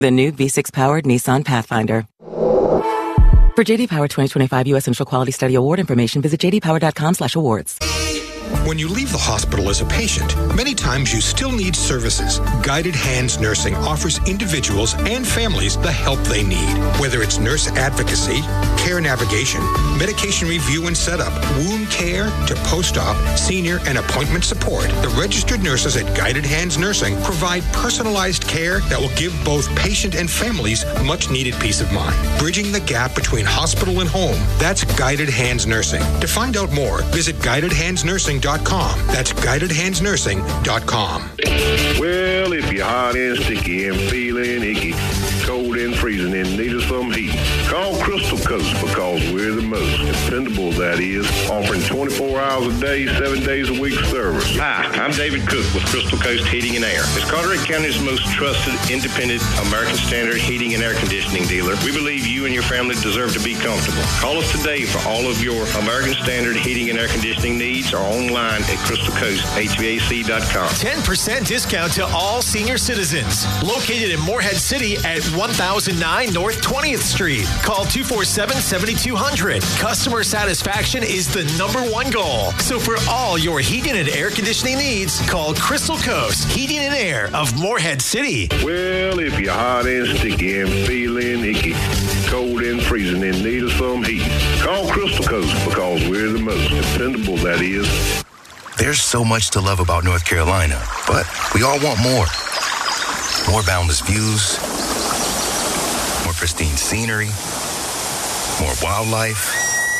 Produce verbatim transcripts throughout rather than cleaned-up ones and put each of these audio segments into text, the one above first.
The new V six powered Nissan Pathfinder. For J D Power twenty twenty-five U S Central Quality Study Award information, visit j d power dot com slash awards. When you leave the hospital as a patient, many times you still need services. Guided Hands Nursing offers individuals and families the help they need. Whether it's nurse advocacy, care navigation, medication review and setup, wound care, to post-op, senior, and appointment support, the registered nurses at Guided Hands Nursing provide personalized care that will give both patient and families much-needed peace of mind. Bridging the gap between hospital and home, that's Guided Hands Nursing. To find out more, visit guided hands nursing dot com. That's guided hands nursing dot com. Well, if you're hot and sticky and feeling icky, cold and freezing and need of some heat, call Crystal Coast because we're the most dependable, that is, offering twenty-four hours a day, seven days a week service. Hi, I'm David Cook with Crystal Coast Heating and Air. As Carteret County's most trusted, independent, American Standard heating and air conditioning dealer, we believe you and your family deserve to be comfortable. Call us today for all of your American Standard heating and air conditioning needs or online at crystal coast h v a c dot com. ten percent discount to all senior citizens. Located in Morehead City at one thousand nine North twentieth Street. Call two four seven, seven two zero zero. Customer satisfaction is the number one goal. So for all your heating and air conditioning needs, call Crystal Coast Heating and Air of Morehead City. Well, if you're hot and sticky and feeling icky, cold and freezing and need of some heat, call Crystal Coast because we're the most dependable, that is. There's so much to love about North Carolina, but we all want more. More boundless views, more pristine scenery, more wildlife,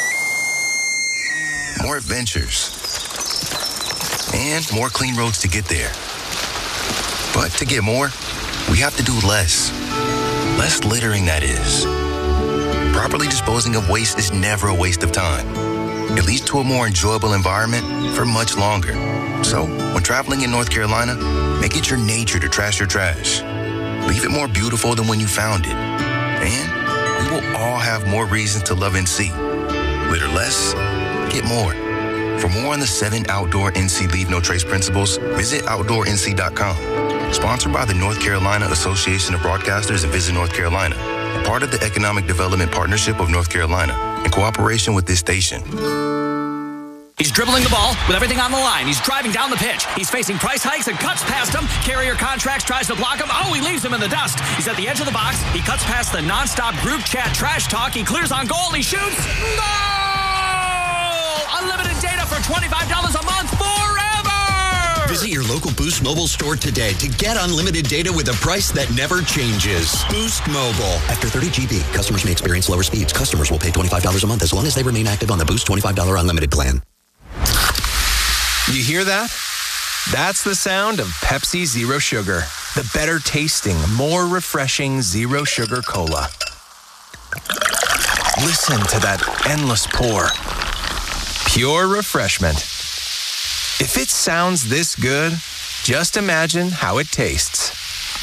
more adventures, and more clean roads to get there. But to get more, we have to do less. Less littering, that is. Properly disposing of waste is never a waste of time. It leads to a more enjoyable environment for much longer. So, when traveling in North Carolina, make it your nature to trash your trash. Leave it more beautiful than when you found it. And we will all have more reasons to love N C. Litter less, get more. For more on the seven outdoor N C Leave No Trace principles, visit outdoor n c dot com. Sponsored by the North Carolina Association of Broadcasters and Visit North Carolina. A part of the Economic Development Partnership of North Carolina, in cooperation with this station. He's dribbling the ball with everything on the line. He's driving down the pitch. He's facing price hikes and cuts past him. Carrier Contracts tries to block him. Oh, he leaves him in the dust. He's at the edge of the box. He cuts past the nonstop group chat trash talk. He clears on goal. He shoots. Goal! Unlimited data for twenty-five dollars a month forever! Visit your local Boost Mobile store today to get unlimited data with a price that never changes. Boost Mobile. After thirty G B, customers may experience lower speeds. Customers will pay twenty-five dollars a month as long as they remain active on the Boost twenty-five dollars unlimited plan. You hear that? That's the sound of Pepsi Zero Sugar. The better tasting, more refreshing Zero Sugar Cola. Listen to that endless pour. Pure refreshment. If it sounds this good, just imagine how it tastes.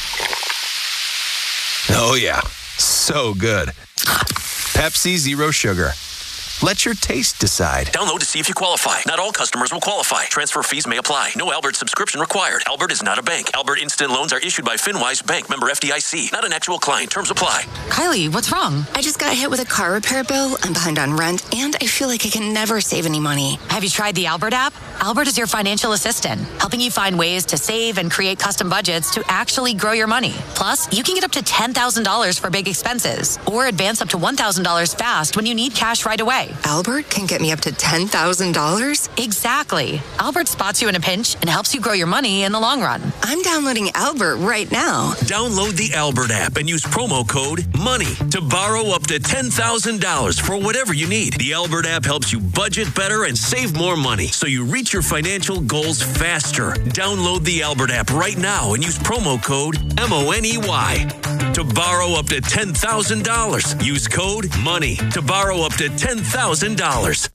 Oh yeah, so good. Pepsi Zero Sugar. Let your taste decide. Download to see if you qualify. Not all customers will qualify. Transfer fees may apply. No Albert subscription required. Albert is not a bank. Albert Instant Loans are issued by FinWise Bank, member F D I C. Not an actual client. Terms apply. Kylie, what's wrong? I just got hit with a car repair bill. I'm behind on rent, and I feel like I can never save any money. Have you tried the Albert app? Albert is your financial assistant, helping you find ways to save and create custom budgets to actually grow your money. Plus, you can get up to ten thousand dollars for big expenses, or advance up to one thousand dollars fast when you need cash right away. Albert can get me up to ten thousand dollars? Exactly. Albert spots you in a pinch and helps you grow your money in the long run. I'm downloading Albert right now. Download the Albert app and use promo code MONEY to borrow up to ten thousand dollars for whatever you need. The Albert app helps you budget better and save more money so you reach your financial goals faster. Download the Albert app right now and use promo code M O N E Y to borrow up to ten thousand dollars. Use code MONEY to borrow up to ten thousand dollars.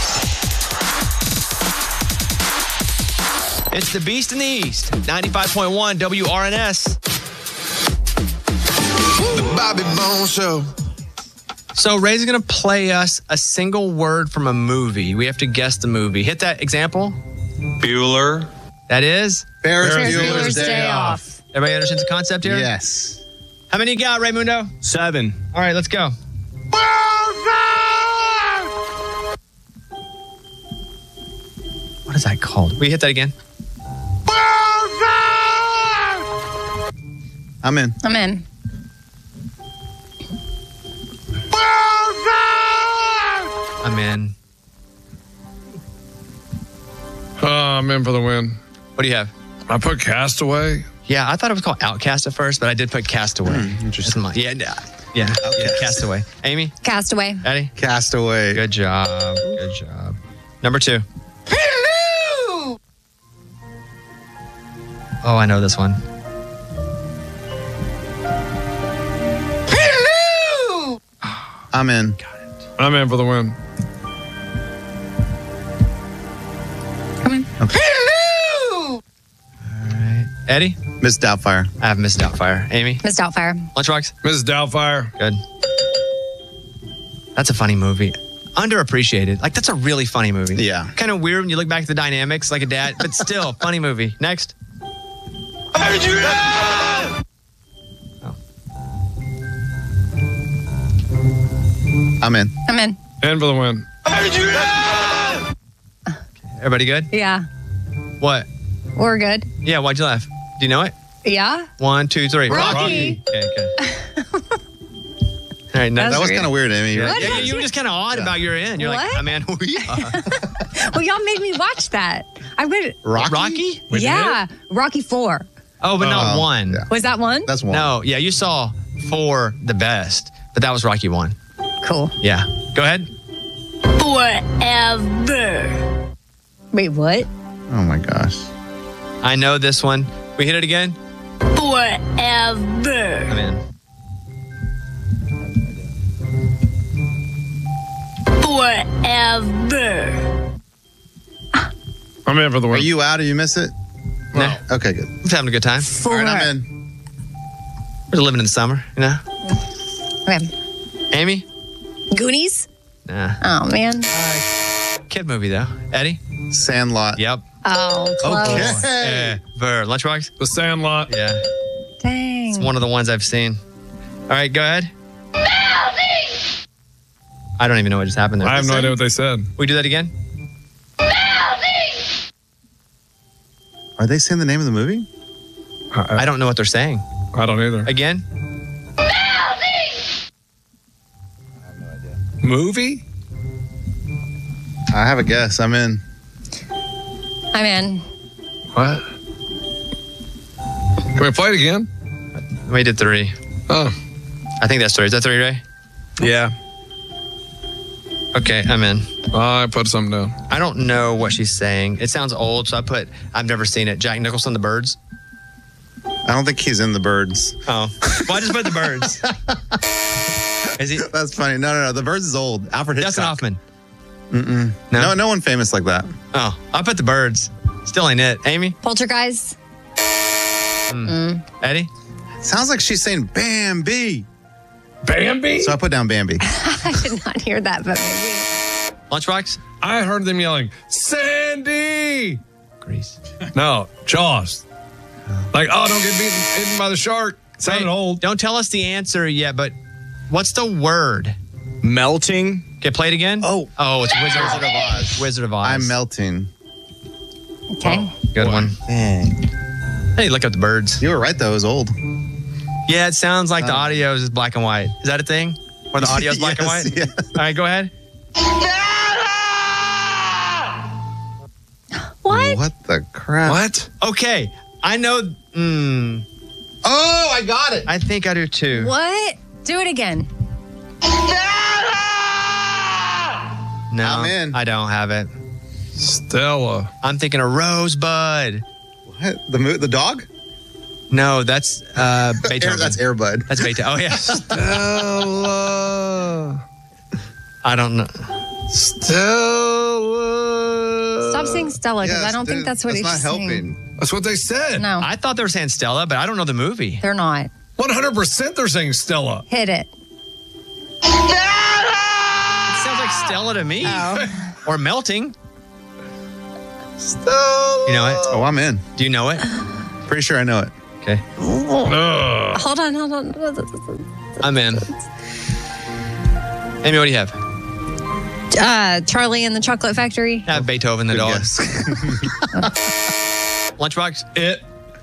It's the Beast in the East, ninety-five point one W R N S. The Bobby Bones Show. So Ray's going to play us a single word from a movie. We have to guess the movie. Hit that example. Bueller. That is? Ferris Ferris Bueller's, Bueller's Day, Day Off. Off. Everybody understands the concept here? Yes. How many you got, Raymundo? Seven. All right, let's go. What is that called? Will you hit that again? I'm in. I'm in. I'm in. Uh, I'm in for the win. What do you have? I put Castaway. Yeah, I thought it was called Outcast at first, but I did put Castaway. Mm, interesting. My, yeah, yeah, yeah, yeah, Castaway. Amy? Castaway. Eddie? Castaway. Good job. Good job. Number two. Hello! Oh, I know this one. Hello! I'm in. I'm in for the win. Come in. Okay. Hello! All right. Eddie? Miss Doubtfire. I have Miss Doubtfire. Amy? Miss Doubtfire. Lunchbox? Missus Doubtfire. Good. That's a funny movie. Underappreciated. Like, that's a really funny movie. Yeah. Kind of weird when you look back at the dynamics like a dad, but still, funny movie. Next. Oh. I'm in. I'm in. In for the win. Everybody good? Yeah. What? We're good. Yeah, why'd you laugh? Do you know it? Yeah. One, two, three. Rocky. Okay, good. All right, That was That was weird. kind of weird, Amy. Yeah, What? yeah, you were just kind of odd about your end. You're like, What? oh, man, yeah. Well, y'all made me watch that. I read Rocky? Rocky? Yeah. Rocky Four. Oh, but not Oh, one. yeah. Was that one? That's one. No, yeah, you saw four the best, but that was Rocky one. Cool. Yeah. Go ahead. Forever. Wait, what? Oh my gosh. I know this one. We hit it again? Forever. I'm in. Forever. I'm in for the win. Are you out or you miss it? Nah. Okay, good. I'm having a good time. All right, I'm in. We're living in the summer, you know? Okay. Amy? Goonies? Nah. Oh, man. Kid movie, though. Eddie? Sandlot. Yep. Oh, close. Okay. Uh, Ver. Lunchbox? The Sandlot. Yeah. Dang. It's one of the ones I've seen. All right, go ahead. I don't even know what just happened there. I have no idea what they said. We do that again? Are they saying the name of the movie? I don't know what they're saying. I don't either. Again? Movie? I have a guess. I'm in. I'm in. What? Can we play it again? We did three. Oh. I think that's three. Is that three, Ray? Yeah. Okay, I'm in. I put something down. I don't know what she's saying. It sounds old, so I put, I've never seen it. Jack Nicholson, The Birds. I don't think he's in The Birds. Oh. Well, I just put The Birds. Is he? That's funny. No, no, no. The Birds is old. Alfred Hitchcock. Dustin Hoffman. Mm-mm. No? no, no one famous like that. Oh, I put The Birds. Still ain't it. Amy? Poltergeist. Mm. Mm. Eddie? Sounds like she's saying Bambi. Bambi? So I put down Bambi. I did not hear that, but maybe. Lunchbox? I heard them yelling, Sandy! Grease. No, Jaws. Like, oh, don't get beaten, eaten by the shark. Sounded Hey, old. Don't tell us the answer yet, but what's the word? Melting. Okay, play it again? Oh. Oh, it's Wizard, Wizard of Oz. Wizard of Oz. I'm melting. Okay. Good Boy. one. Dang. Hey, look up The Birds. You were right, though. It was old. Yeah, it sounds like the Oh. audio is black and white. Is that a thing? Or the audio is black and Yes, white? yes. All right, go ahead. What? What the crap? What? Okay, I know. Mm, Oh, I got it. I think I do too. What? Do it again. No, I'm in. I don't have it. Stella. I'm thinking of Rosebud. What? The mo- the dog? No, that's uh, Air, Beethoven. that's Airbud. That's Beethoven. Oh, yeah. Stella. I don't know. Stella. Stop saying Stella, because Yes, I don't think dude, that's what that's he's not saying. helping. That's what they said. No, I thought they were saying Stella, but I don't know the movie. they're not. one hundred percent they're saying Stella. Hit it. It sounds like Stella to me. Oh. Or Melting. Stella. You know it? Oh, I'm in. Do you know it? Pretty sure I know it. Okay. Hold on, hold on. I'm in. Amy, what do you have? Uh, Charlie and the Chocolate Factory. I have Beethoven the dog. Lunchbox? It.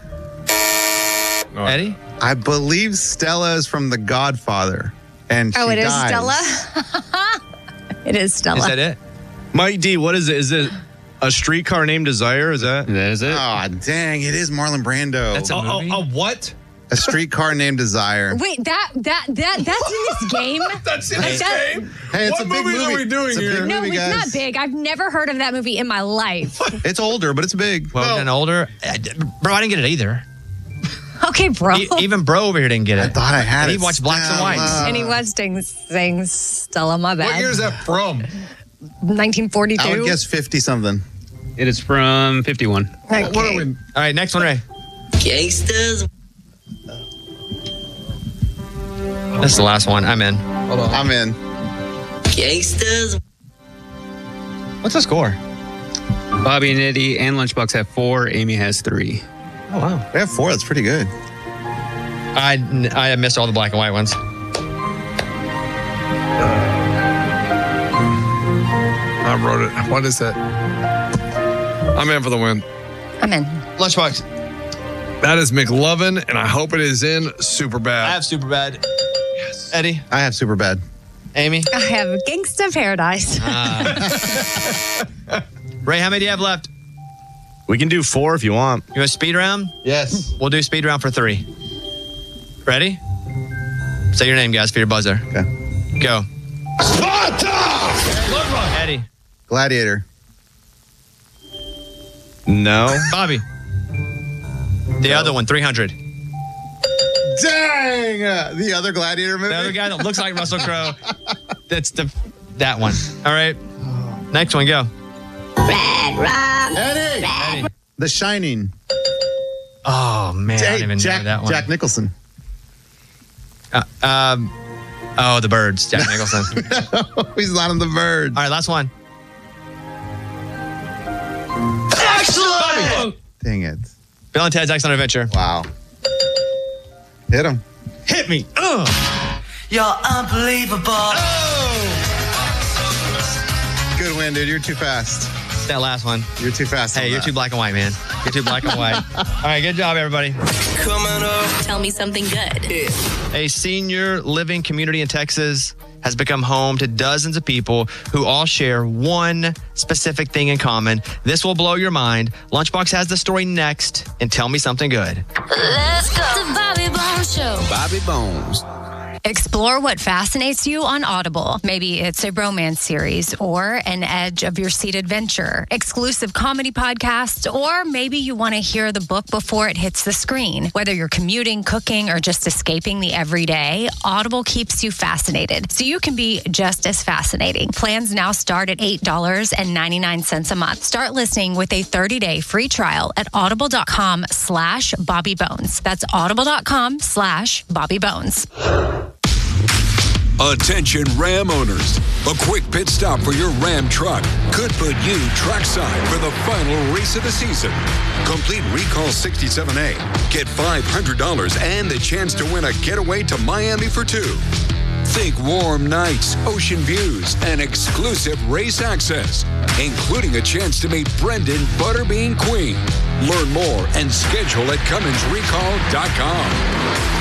Eddie? I believe Stella is from The Godfather. And she Oh, it is dies. Stella? It is Stella. Is that it? Mike D, what is it? Is it a streetcar named Desire? Is that? That is it. Oh, dang. It is Marlon Brando. That's a movie? A what? A streetcar named Desire. Wait, that that that that's in this game. That's in Like this that- game? Hey, it's what a big movies movie. are we doing It's a here? big No, movie, it's guys. not big. I've never heard of that movie in my life. It's older, but it's big. Well, and older. Uh, Bro, I didn't get it either. Okay, bro. E- even Bro over here didn't get it. I thought I had He it. watched Blacks and Whites. Stella. And he was saying, saying Stella, my bad. What year is that from? nineteen forty-two. I would guess fifty-something. It is from fifty-one. Okay. What are we? All right, next one, Ray. Gangsters. This is the last one. I'm in. Hold on. I'm in. Gangsters. What's the score? Bobby and Eddie and Lunchbox have four. Amy has three. Oh, wow. We have four. That's pretty good. I, I missed all the black and white ones. I wrote it. What is that? I'm in for the win. I'm in. Lunchbox. That is McLovin, and I hope it is in Superbad. I have Superbad. Yes. Eddie. I have Superbad. Amy. I have Gangsta Paradise. Uh, Ray, how many do you have left? We can do four if you want. You want a speed round? Yes. We'll do speed round for three. Ready? Say your name, guys, for your buzzer. Okay. Go. Sparta! Eddie. Gladiator. No. Bobby. The other one, three hundred. Dang! Uh, the other Gladiator movie? The other guy that looks like Russell Crowe. That's the that one. All right. Next one, go. Red Rum. Eddie! Eddie. The Shining. Oh, man. I Hey, don't even Jack, know that one. Jack Nicholson. Uh, um, oh, The Birds. Jack Nicholson. He's not on The Birds. All right, last one. Excellent. Dang it. Bill and Ted's Excellent Adventure. Wow. Hit him. Hit me. Ugh. You're unbelievable. Good win, dude. You're too fast. That last one. You're too fast. Hey, on you're that. too black and white, man. You're too black and white. All right, good job, everybody. Coming up. Tell me something good. A senior living community in Texas has become home to dozens of people who all share one specific thing in common. This will blow your mind. Lunchbox has the story next, and tell me something good. Let's go. The Bobby Bones Show. Bobby Bones. Explore what fascinates you on Audible. Maybe it's a romance series or an edge of your seat adventure, exclusive comedy podcasts, or maybe you want to hear the book before it hits the screen. Whether you're commuting, cooking, or just escaping the everyday, Audible keeps you fascinated, so you can be just as fascinating. Plans now start at eight dollars and ninety-nine cents a month. Start listening with a thirty-day free trial at audible.com slash Bobby Bones. That's audible.com slash Bobby Bones. Attention Ram owners. A quick pit stop for your Ram truck could put you trackside for the final race of the season. Complete Recall sixty-seven A. Get five hundred dollars and the chance to win a getaway to Miami for two. Think warm nights, ocean views, and exclusive race access, including a chance to meet Brendan Butterbean Queen. Learn more and schedule at Cummins Recall dot com.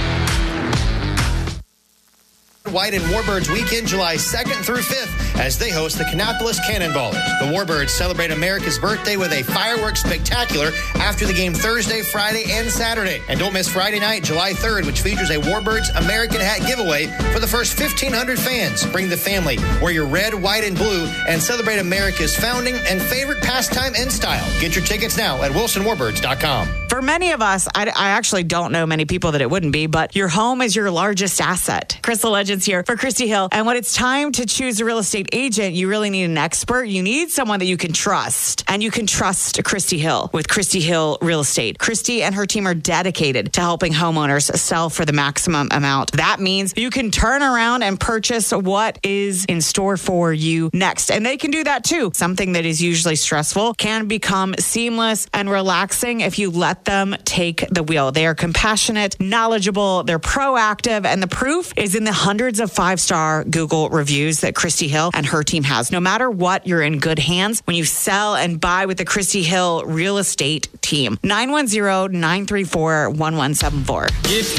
White and Warbirds weekend, July second through fifth, as they host the Kannapolis Cannonballers. The Warbirds celebrate America's birthday with a fireworks spectacular after the game Thursday, Friday, and Saturday. And don't miss Friday night, July third, which features a Warbirds American hat giveaway for the first fifteen hundred fans. Bring the family, wear your red, white, and blue, and celebrate America's founding and favorite pastime and style. Get your tickets now at Wilson Warbirds dot com. For many of us, I, I actually don't know many people that it wouldn't be, but your home is your largest asset. Crystal Legends here for Christy Hill. And when it's time to choose a real estate agent, you really need an expert. You need someone that you can trust. And you can trust Christy Hill with Christy Hill Real Estate. Christy and her team are dedicated to helping homeowners sell for the maximum amount. That means you can turn around and purchase what is in store for you next. And they can do that too. Something that is usually stressful can become seamless and relaxing if you let them take the wheel. They are compassionate, knowledgeable, they're proactive, and the proof is in the hundreds of five-star Google reviews that Christy Hill and her team has. No matter what, you're in good hands when you sell and buy with the Christy Hill Real Estate team. nine one zero, nine three four, one one seven four.